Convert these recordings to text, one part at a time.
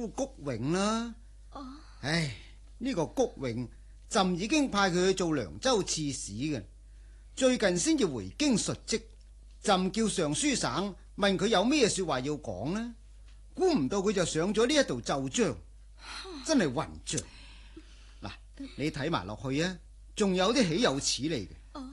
夫谷永啦。 哦， 唉，呢個谷永，朕已經派佢去做涼州刺史嘅，最近先至回京述職。朕叫尚書省問佢有咩說話要講呢，估唔到佢就上咗呢一道奏章，真係混賬。嗱，你睇埋落去啊，仲有啲豈有此理嘅。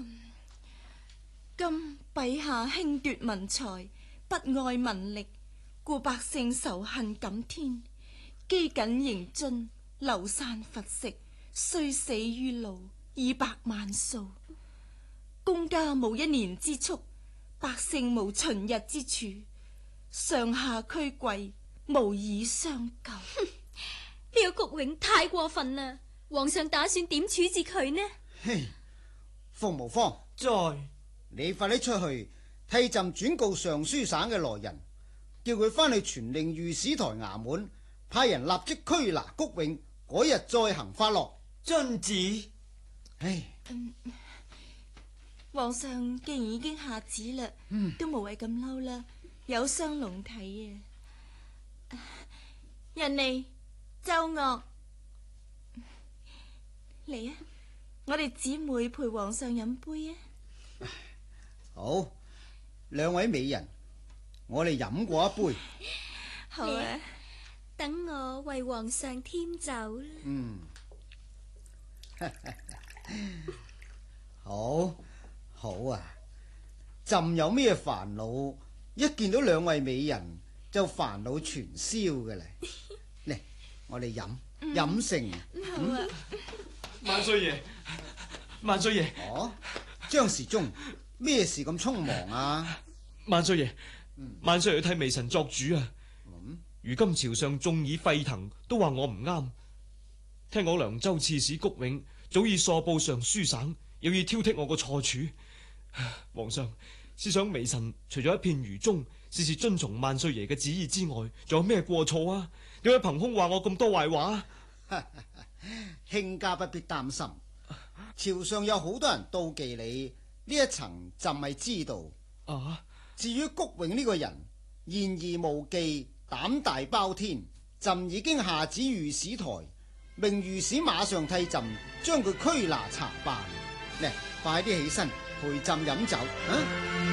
今陛下輕奪民財，不愛民力，故百姓仇恨感天，饑饉營津，流散乏食，雖死於路200萬數。公家無一年之蓄，百姓無旬日之處，上下俱貴，無以相救。 呢個谷永太過分啦！皇上打算點處置佢呢？ 嘿，馮無方， 在。 你快啲出去替朕轉告尚書省嘅來人，叫佢翻去傳令御史台衙門，派人立即拘拿谷永，嗰日再行發落。 遵旨。 唉， 皇上既然已經下旨啦，都無謂咁嬲啦，有傷龍體啊！人嚟，奏樂嚟啊！我哋姊妹陪皇上飲杯啊！ 好，兩位美人，我哋飲過一杯。 好啊， 等我為皇上添酒啦。 好，好啊！朕有咩煩惱，一見到兩位美人就煩惱全消嘅咧。嚟，我哋飲成。 好啊！ 萬歲爺，萬歲爺。 哦，張時中，咩事咁匆忙啊？ 萬歲爺，萬歲爺替微臣作主啊！如今朝上眾議沸騰，都話我唔啱。聽講涼州刺史谷永早已疏報尚書省，有意挑剔我個錯處。皇上，試想微臣除咗一片愚忠，事事遵從萬歲爺嘅旨意之外，仲有咩過錯啊？點解憑空話我咁多壞話？ 卿家不必擔心，朝上有好多人妒忌你，呢一層朕係知道。 啊！ 至於谷永呢個人，言而無忌，膽大包天，朕已經下旨御史台，命御史馬上替朕將佢拘拿查辦。嚟，快啲起身陪朕飲酒啊！